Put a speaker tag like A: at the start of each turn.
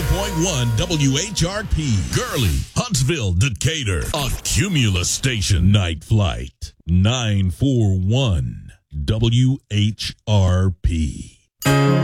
A: 100.1 WHRP, Gurley, Huntsville, Decatur, a Cumulus station. Night Flight 941 WHRP.